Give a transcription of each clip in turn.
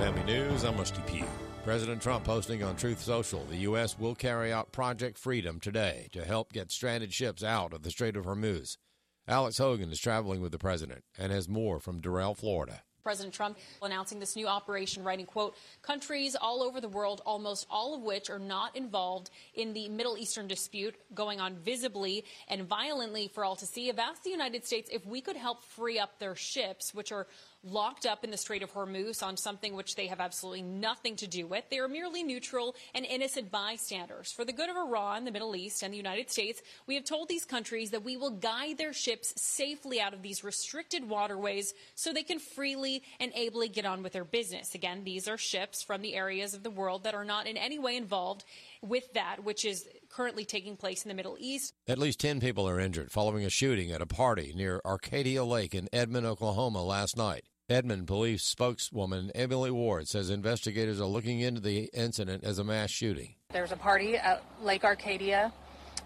Family News, I'm Rusty Pugh. President Trump posting on Truth Social, the U.S. will carry out Project Freedom today to help get stranded ships out of the Strait of Hormuz. Alex Hogan is traveling with the president and has more from Doral, Florida. President Trump announcing this new operation, writing, quote, countries all over the world, almost all of which are not involved in the Middle Eastern dispute going on visibly and violently for all to see, have asked the United States if we could help free up their ships, which are locked up in the Strait of Hormuz on something which they have absolutely nothing to do with. They are merely neutral and innocent bystanders. For the good of Iran, the Middle East, and the United States, we have told these countries that we will guide their ships safely out of these restricted waterways so they can freely and ably get on with their business. Again, these are ships from the areas of the world that are not in any way involved with that, which is currently taking place in the Middle East. At least 10 people are injured following a shooting at a party near Arcadia Lake in Edmond, Oklahoma last night. Edmond police spokeswoman Emily Ward says investigators are looking into the incident as a mass shooting. There's a party at Lake Arcadia.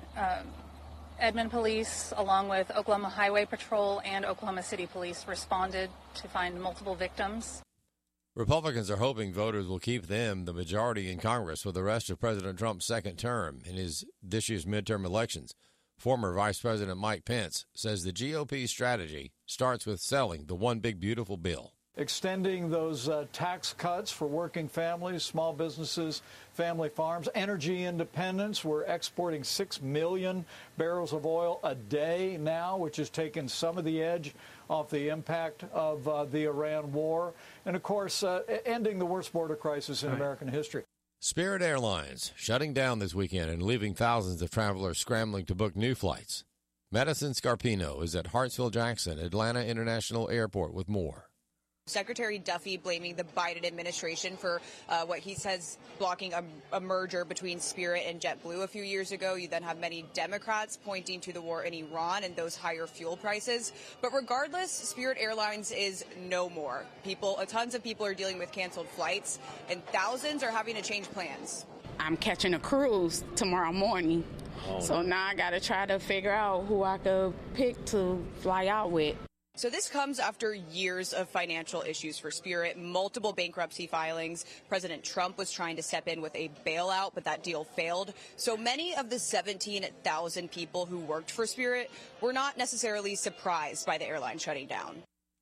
Edmond police, along with Oklahoma Highway Patrol and Oklahoma City Police, responded to find multiple victims. Republicans are hoping voters will keep them the majority in Congress for the rest of President Trump's second term in this year's midterm elections. Former Vice President Mike Pence says the GOP strategy starts with selling the One Big Beautiful Bill. Extending those tax cuts for working families, small businesses, family farms, energy independence. We're exporting 6 million barrels of oil a day now, which has taken some of the edge off the impact of the Iran war. And, of course, ending the worst border crisis in American history. Spirit Airlines shutting down this weekend and leaving thousands of travelers scrambling to book new flights. Madison Scarpino is at Hartsfield-Jackson Atlanta International Airport with more. Secretary Duffy blaming the Biden administration for what he says blocking a merger between Spirit and JetBlue a few years ago. You then have many Democrats pointing to the war in Iran and those higher fuel prices. But regardless, Spirit Airlines is no more. Tons of people are dealing with canceled flights, and thousands are having to change plans. I'm catching a cruise tomorrow morning. So now I got to try to figure out who I could pick to fly out with. So this comes after years of financial issues for Spirit, multiple bankruptcy filings. President Trump was trying to step in with a bailout, but that deal failed. So many of the 17,000 people who worked for Spirit were not necessarily surprised by the airline shutting down.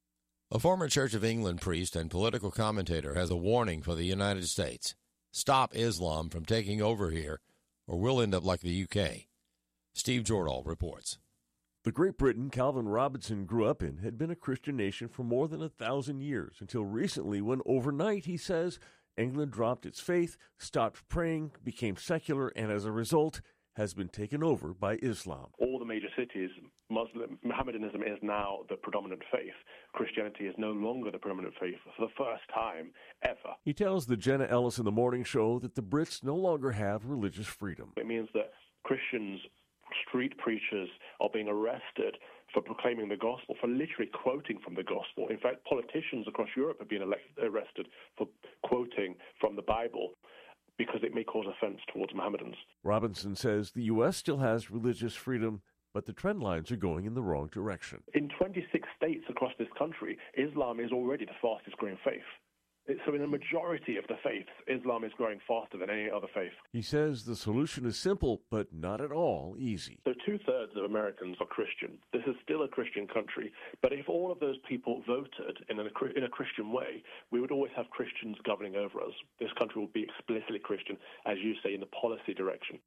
A former Church of England priest and political commentator has a warning for the United States. Stop Islam from taking over here, or we'll end up like the UK. Steve Jordahl reports. The Great Britain Calvin Robinson grew up in had been a Christian nation for more than 1,000 years, until recently when overnight, he says, England dropped its faith, stopped praying, became secular, and as a result, has been taken over by Islam. All the major cities, Mohammedanism is now the predominant faith. Christianity is no longer the predominant faith for the first time ever. He tells the Jenna Ellis in the Morning Show that the Brits no longer have religious freedom. It means that Christians, street preachers, are being arrested for proclaiming the gospel, for literally quoting from the gospel. In fact, politicians across Europe have been arrested for quoting from the Bible because it may cause offense towards Mohammedans. Robinson says the U.S. still has religious freedom, but the trend lines are going in the wrong direction. In 26 states across this country, Islam is already the fastest growing faith. So in the majority of the faiths, Islam is growing faster than any other faith. He says the solution is simple, but not at all easy. So 2/3 of Americans are Christian. This is still a Christian country. But if all of those people voted in a Christian way, we would always have Christians governing over us. This country will be explicitly Christian, as you say, in the policy direction.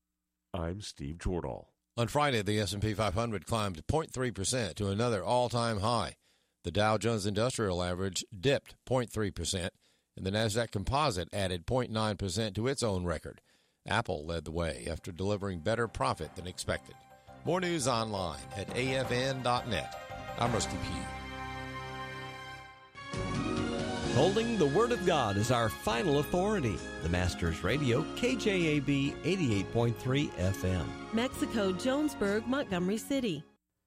I'm Steve Jordahl. On Friday, the S&P 500 climbed 0.3% to another all-time high. The Dow Jones Industrial Average dipped 0.3%, and the NASDAQ Composite added 0.9% to its own record. Apple led the way after delivering better profit than expected. More news online at afn.net. I'm Rusty Pugh. Holding the Word of God is our final authority. The Masters Radio, KJAB 88.3 FM. Mexico, Jonesburg, Montgomery City.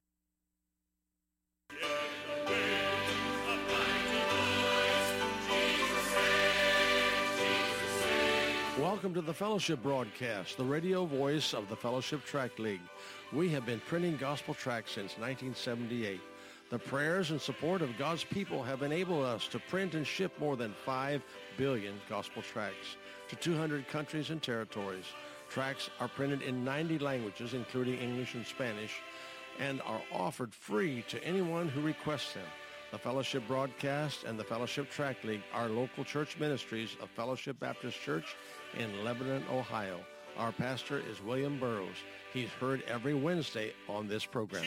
Welcome to the Fellowship Broadcast, the radio voice of the Fellowship Tract League. We have been printing gospel tracts since 1978. The prayers and support of God's people have enabled us to print and ship more than 5 billion gospel tracts to 200 countries and territories. Tracts are printed in 90 languages, including English and Spanish, and are offered free to anyone who requests them. The Fellowship Broadcast and the Fellowship Tract League are local church ministries of Fellowship Baptist Church in Lebanon, Ohio. Our pastor is William Burroughs. He's heard every Wednesday on this program.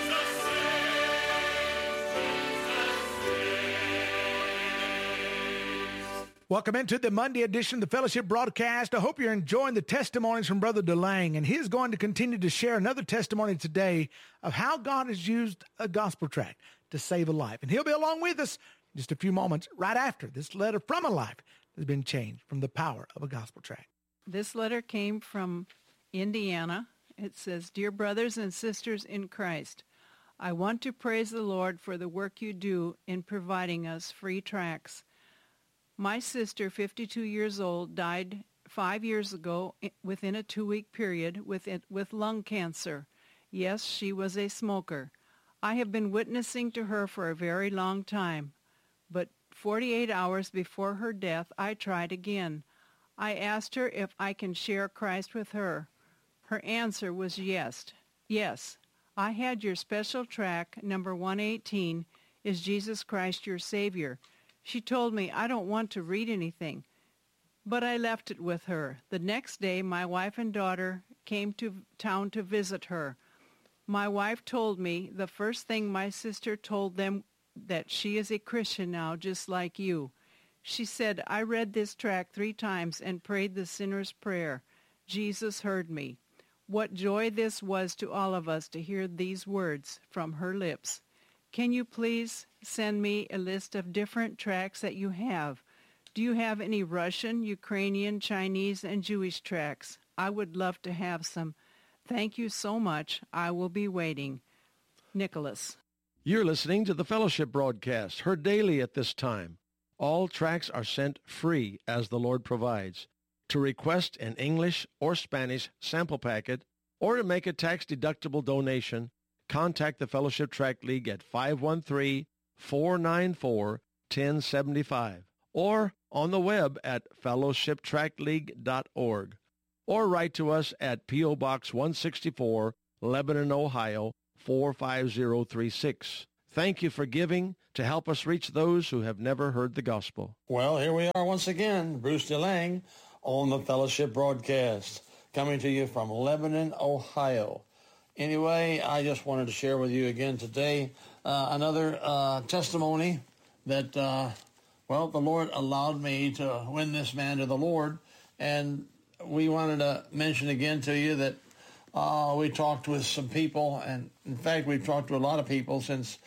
Welcome into the Monday edition of the Fellowship Broadcast. I hope you're enjoying the testimonies from Brother DeLang, and he's going to continue to share another testimony today of how God has used a gospel tract to save a life. And he'll be along with us in just a few moments right after this letter from a life that has been changed from the power of a gospel tract. This letter came from Indiana. It says, "Dear brothers and sisters in Christ, I want to praise the Lord for the work you do in providing us free tracts. My sister, 52 years old, died 5 years ago within a 2-week period with lung cancer. Yes, she was a smoker. I have been witnessing to her for a very long time, but 48 hours before her death, I tried again. I asked her if I can share Christ with her. Her answer was yes. Yes, I had your special tract, number 118, Is Jesus Christ Your Savior? She told me I don't want to read anything, but I left it with her. The next day, my wife and daughter came to town to visit her. My wife told me the first thing my sister told them that she is a Christian now, just like you. She said, I read this tract 3 times and prayed the sinner's prayer. Jesus heard me. What joy this was to all of us to hear these words from her lips. Can you please send me a list of different tracts that you have? Do you have any Russian, Ukrainian, Chinese, and Jewish tracts? I would love to have some. Thank you so much. I will be waiting. Nicholas." You're listening to the Fellowship Broadcast, heard daily at this time. All tracts are sent free as the Lord provides. To request an English or Spanish sample packet or to make a tax-deductible donation, contact the Fellowship Tract League at 513-494-1075 or on the web at fellowshiptractleague.org or write to us at P.O. Box 164, Lebanon, Ohio, 45036. Thank you for giving to help us reach those who have never heard the gospel. Well, here we are once again, Bruce DeLang on the Fellowship Broadcast, coming to you from Lebanon, Ohio. Anyway, I just wanted to share with you again today another testimony that, the Lord allowed me to win this man to the Lord. And we wanted to mention again to you that we talked with some people, and in fact, we've talked to a lot of people since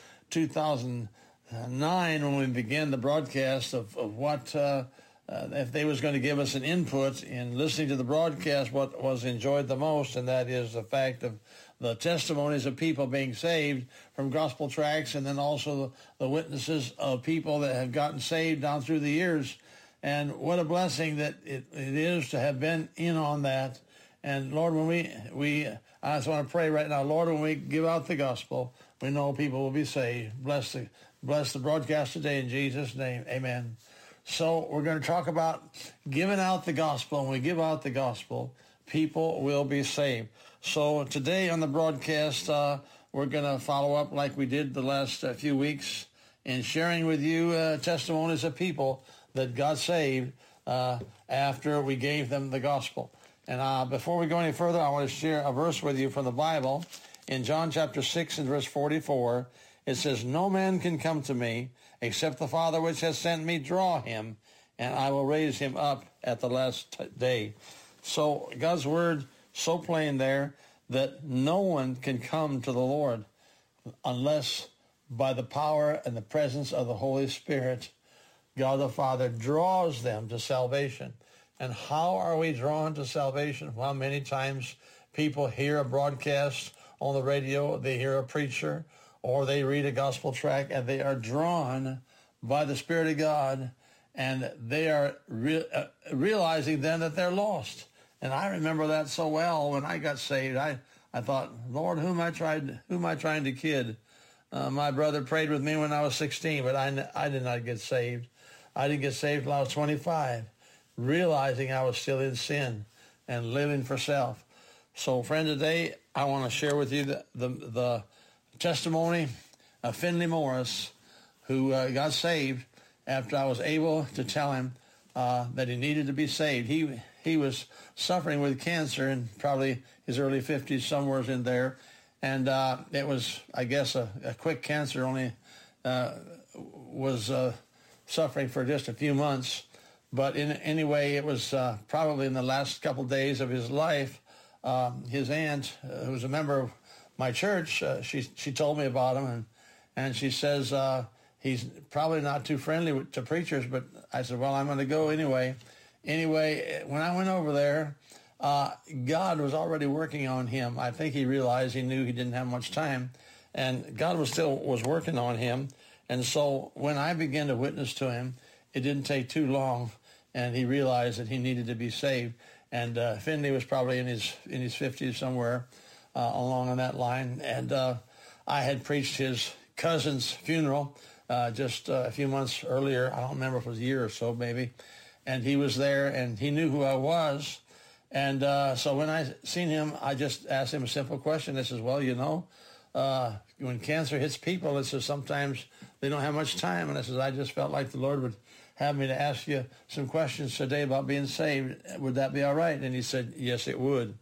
2009 when we began the broadcast of what, if they was going to give us an input in listening to the broadcast, what was enjoyed the most, and that is the fact of the testimonies of people being saved from gospel tracts, and then also the witnesses of people that have gotten saved down through the years. And what a blessing that it is to have been in on that. And Lord, when I just want to pray right now, Lord, when we give out the gospel, we know people will be saved. Bless the broadcast today in Jesus' name. Amen. So we're going to talk about giving out the gospel. When we give out the gospel, people will be saved. So today on the broadcast, we're going to follow up like we did the last few weeks in sharing with you testimonies of people that God saved after we gave them the gospel. And before we go any further, I want to share a verse with you from the Bible. In John chapter 6 and verse 44, it says, "No man can come to me except the Father which has sent me draw him, and I will raise him up at the last day." So God's word so plain there that no one can come to the Lord unless by the power and the presence of the Holy Spirit, God the Father draws them to salvation. And how are we drawn to salvation? Well, many times people hear a broadcast on the radio, they hear a preacher, or they read a gospel tract, and they are drawn by the Spirit of God, and they are realizing then that they're lost. And I remember that so well when I got saved. I thought, Lord, who am I trying to kid? My brother prayed with me when I was 16, but I did not get saved. I didn't get saved until I was 25, realizing I was still in sin and living for self. So, friend, today I want to share with you the testimony of Finley Morris, who got saved after I was able to tell him that he needed to be saved. He was suffering with cancer in probably his early 50s, somewhere in there. And it was, I guess, a quick cancer, only was suffering for just a few months. But anyway, it was probably in the last couple days of his life. His aunt, who was a member of my church, she told me about him, and she says he's probably not too friendly to preachers. But I said, well, I'm going to go anyway. Anyway, when I went over there, God was already working on him. I think he realized, he knew he didn't have much time, and God was working on him. And so when I began to witness to him, it didn't take too long, and he realized that he needed to be saved. And Finley was probably in his 50s somewhere along on that line. And I had preached his cousin's funeral just a few months earlier. I don't remember if it was a year or so, maybe. And he was there, and he knew who I was. And so when I seen him, I just asked him a simple question. I says, well, you know, when cancer hits people, it says sometimes they don't have much time. And I says, I just felt like the Lord would have me to ask you some questions today about being saved. Would that be all right? And he said, yes, it would.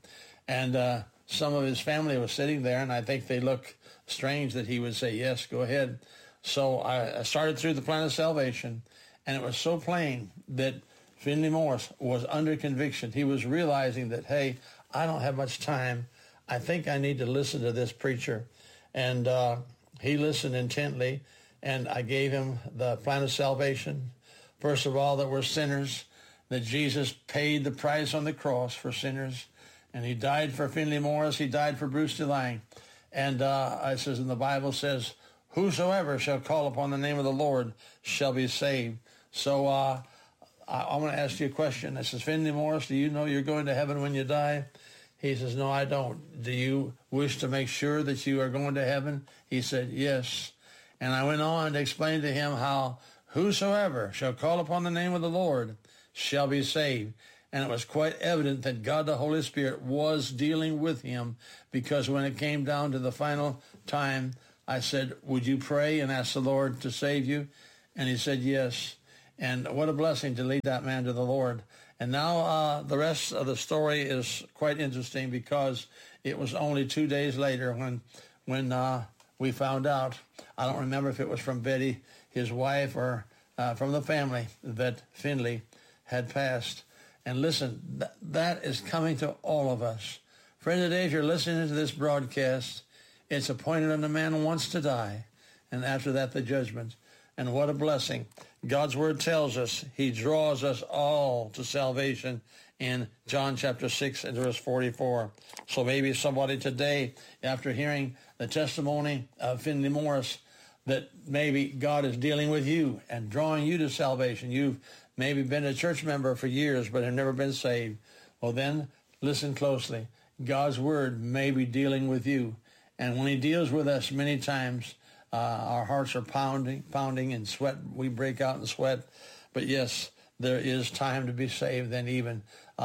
And some of his family was sitting there, and I think they looked strange that he would say, yes, go ahead. So I started through the plan of salvation, and it was so plain that Finley Morris was under conviction. He was realizing that, hey, I don't have much time. I think I need to listen to this preacher. And he listened intently, and I gave him the plan of salvation. First of all, that we're sinners, that Jesus paid the price on the cross for sinners, and he died for Finley Morris. He died for Bruce DeLange. And it says, in the Bible says, whosoever shall call upon the name of the Lord shall be saved. So I want to ask you a question. I says, Finley Morris, do you know you're going to heaven when you die? He says, no, I don't. Do you wish to make sure that you are going to heaven? He said, yes. And I went on to explain to him how whosoever shall call upon the name of the Lord shall be saved. And it was quite evident that God the Holy Spirit was dealing with him, because when it came down to the final time, I said, would you pray and ask the Lord to save you? And he said, yes. And what a blessing to lead that man to the Lord. And now the rest of the story is quite interesting, because it was only 2 days later when we found out. I don't remember if it was from Betty, his wife, or from the family, that Finley had passed. And listen, that is coming to all of us. Friend, today, if you're listening to this broadcast, it's appointed unto man once to die, and after that the judgment. And what a blessing. God's word tells us he draws us all to salvation in John chapter 6 and verse 44. So maybe somebody today, after hearing the testimony of Finley Morris, that maybe God is dealing with you and drawing you to salvation. You've maybe been a church member for years but have never been saved. Well, then listen closely. God's word may be dealing with you. And when he deals with us many times, our hearts are pounding and sweat. We break out in sweat. But yes, there is time to be saved then, even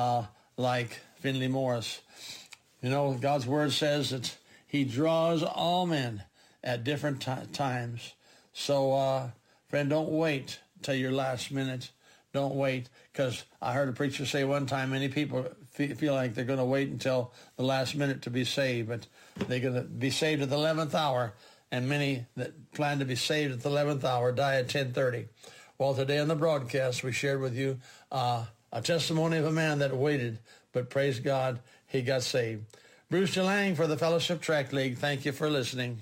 like Finley Morris. You know, God's word says that he draws all men at different times. So, friend, don't wait till your last minute. Don't wait, because I heard a preacher say one time, many people feel like they're going to wait until the last minute to be saved, but they're going to be saved at the 11th hour, and many that plan to be saved at the 11th hour die at 10:30. Well, today on the broadcast, we shared with you a testimony of a man that waited, but praise God, he got saved. Bruce DeLange for the Fellowship Track League. Thank you for listening.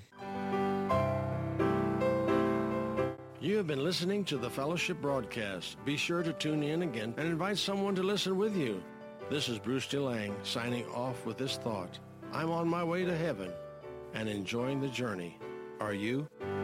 You have been listening to the Fellowship broadcast. Be sure to tune in again and invite someone to listen with you. This is Bruce DeLange signing off with this thought. I'm on my way to heaven and enjoying the journey. Are you?